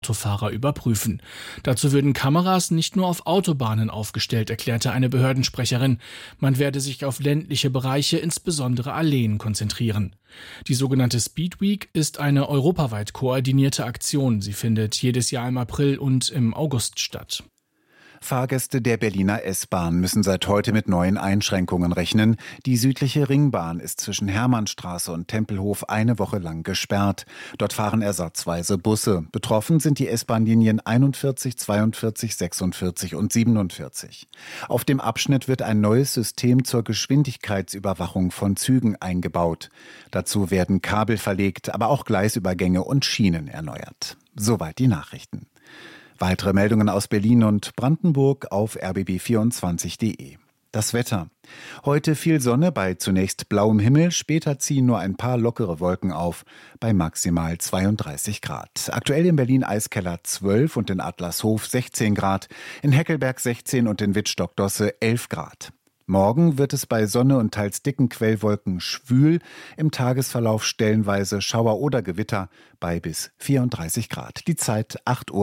Autofahrer überprüfen. Dazu würden Kameras nicht nur auf Autobahnen aufgestellt, erklärte eine Behördensprecherin. Man werde sich auf ländliche Bereiche, insbesondere Alleen, konzentrieren. Die sogenannte Speed Week ist eine europaweit koordinierte Aktion. Sie findet jedes Jahr im April und im August statt. Fahrgäste der Berliner S-Bahn müssen seit heute mit neuen Einschränkungen rechnen. Die südliche Ringbahn ist zwischen Hermannstraße und Tempelhof eine Woche lang gesperrt. Dort fahren ersatzweise Busse. Betroffen sind die S-Bahn-Linien 41, 42, 46 und 47. Auf dem Abschnitt wird ein neues System zur Geschwindigkeitsüberwachung von Zügen eingebaut. Dazu werden Kabel verlegt, aber auch Gleisübergänge und Schienen erneuert. Soweit die Nachrichten. Weitere Meldungen aus Berlin und Brandenburg auf rbb24.de. Das Wetter. Heute viel Sonne bei zunächst blauem Himmel, später ziehen nur ein paar lockere Wolken auf, bei maximal 32 Grad. Aktuell in Berlin-Eiskeller 12 und in Adlershof 16 Grad, in Heckelberg 16 und in Wittstock-Dosse 11 Grad. Morgen wird es bei Sonne und teils dicken Quellwolken schwül, im Tagesverlauf stellenweise Schauer oder Gewitter bei bis 34 Grad. Die Zeit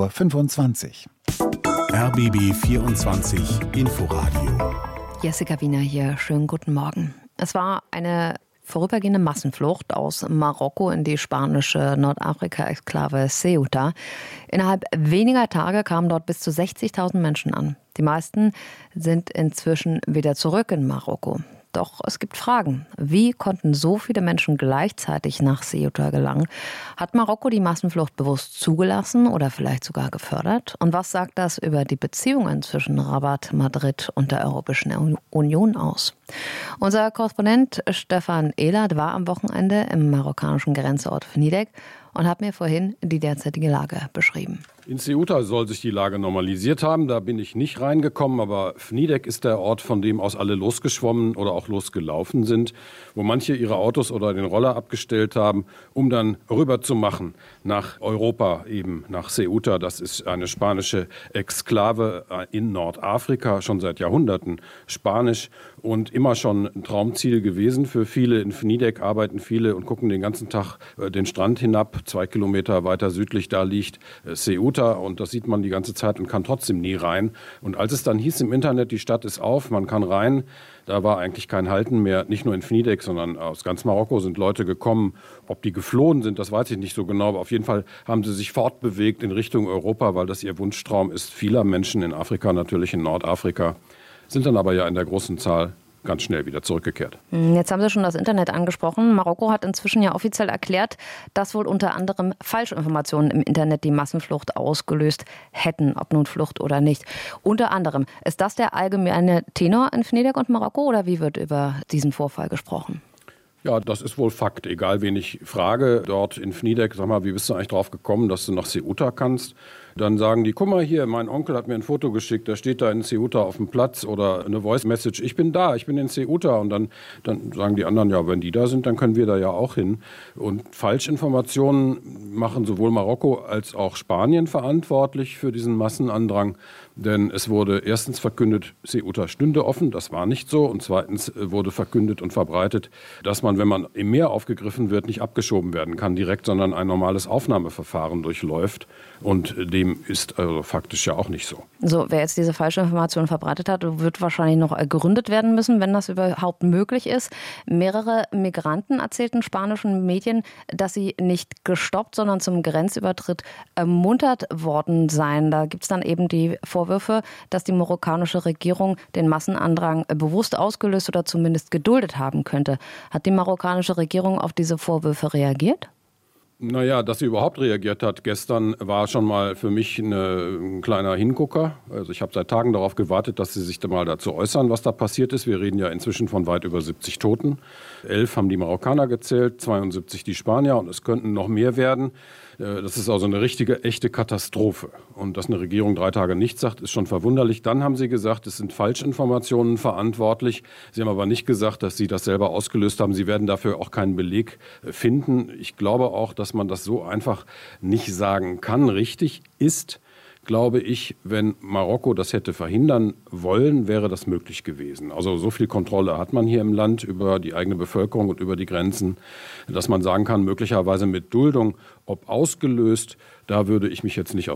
8:25 Uhr. RBB 24 Inforadio. Jessica Wiener hier, schönen guten Morgen. Es war eine vorübergehende Massenflucht aus Marokko in die spanische Nordafrika-Exklave Ceuta. Innerhalb weniger Tage kamen dort bis zu 60.000 Menschen an. Die meisten sind inzwischen wieder zurück in Marokko. Doch es gibt Fragen. Wie konnten so viele Menschen gleichzeitig nach Ceuta gelangen? Hat Marokko die Massenflucht bewusst zugelassen oder vielleicht sogar gefördert? Und was sagt das über die Beziehungen zwischen Rabat, Madrid und der Europäischen Union aus? Unser Korrespondent Stefan Ehlert war am Wochenende im marokkanischen Grenzort Fnidek und hat mir vorhin die derzeitige Lage beschrieben. In Ceuta soll sich die Lage normalisiert haben. Da bin ich nicht reingekommen, aber Fnidek ist der Ort, von dem aus alle losgeschwommen oder auch losgelaufen sind, wo manche ihre Autos oder den Roller abgestellt haben, um dann rüber zu machen nach Europa, eben nach Ceuta. Das ist eine spanische Exklave in Nordafrika, schon seit Jahrhunderten Spanisch und immer schon ein Traumziel gewesen für viele. In Fnidek arbeiten viele und gucken den ganzen Tag den Strand hinab. 2 Kilometer weiter südlich, da liegt Ceuta. Und das sieht man die ganze Zeit und kann trotzdem nie rein. Und als es dann hieß im Internet, die Stadt ist auf, man kann rein, da war eigentlich kein Halten mehr. Nicht nur in Fnidek, sondern aus ganz Marokko sind Leute gekommen. Ob die geflohen sind, das weiß ich nicht so genau. Aber auf jeden Fall haben sie sich fortbewegt in Richtung Europa, weil das ihr Wunschtraum ist. Vieler Menschen in Afrika, natürlich in Nordafrika, sind dann aber ja in der großen Zahl ganz schnell wieder zurückgekehrt. Jetzt haben Sie schon das Internet angesprochen. Marokko hat inzwischen ja offiziell erklärt, dass wohl unter anderem Falschinformationen im Internet die Massenflucht ausgelöst hätten, ob nun Flucht oder nicht. Unter anderem, ist das der allgemeine Tenor in Fnidek und Marokko oder wie wird über diesen Vorfall gesprochen? Ja, das ist wohl Fakt. Egal, wen ich frage, dort in Fnidek, sag mal, wie bist du eigentlich drauf gekommen, dass du nach Ceuta kannst? Dann sagen die, guck mal hier, mein Onkel hat mir ein Foto geschickt, der steht da in Ceuta auf dem Platz oder eine Voice-Message, ich bin da, ich bin in Ceuta. Und dann sagen die anderen, ja, wenn die da sind, dann können wir da ja auch hin. Und Falschinformationen machen sowohl Marokko als auch Spanien verantwortlich für diesen Massenandrang. Denn es wurde erstens verkündet, Ceuta stünde offen, das war nicht so. Und zweitens wurde verkündet und verbreitet, dass man, wenn man im Meer aufgegriffen wird, nicht abgeschoben werden kann direkt, sondern ein normales Aufnahmeverfahren durchläuft. Und dem ist also faktisch ja auch nicht so. So, wer jetzt diese falsche Information verbreitet hat, wird wahrscheinlich noch ergründet werden müssen, wenn das überhaupt möglich ist. Mehrere Migranten erzählten spanischen Medien, dass sie nicht gestoppt, sondern zum Grenzübertritt ermuntert worden seien. Da gibt es dann eben die Vorwürfe, dass die marokkanische Regierung den Massenandrang bewusst ausgelöst oder zumindest geduldet haben könnte. Hat die marokkanische Regierung auf diese Vorwürfe reagiert? Naja, dass sie überhaupt reagiert hat gestern, war schon mal für mich ein kleiner Hingucker. Also ich habe seit Tagen darauf gewartet, dass sie sich da mal dazu äußern, was da passiert ist. Wir reden ja inzwischen von weit über 70 Toten. 11 haben die Marokkaner gezählt, 72 die Spanier und es könnten noch mehr werden. Das ist also eine richtige, echte Katastrophe. Und dass eine Regierung 3 Tage nichts sagt, ist schon verwunderlich. Dann haben sie gesagt, es sind Falschinformationen verantwortlich. Sie haben aber nicht gesagt, dass sie das selber ausgelöst haben. Sie werden dafür auch keinen Beleg finden. Ich glaube auch, dass man das so einfach nicht sagen kann. Richtig ist, glaube ich, wenn Marokko das hätte verhindern wollen, wäre das möglich gewesen. Also so viel Kontrolle hat man hier im Land über die eigene Bevölkerung und über die Grenzen, dass man sagen kann, möglicherweise mit Duldung, ob ausgelöst, da würde ich mich jetzt nicht aus